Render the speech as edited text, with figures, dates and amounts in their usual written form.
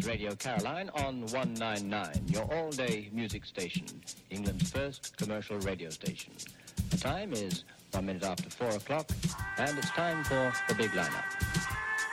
is Radio Caroline on 199, your all-day music station, England's first commercial radio station. The time is 1 minute after 4 o'clock, and it's time for the big lineup.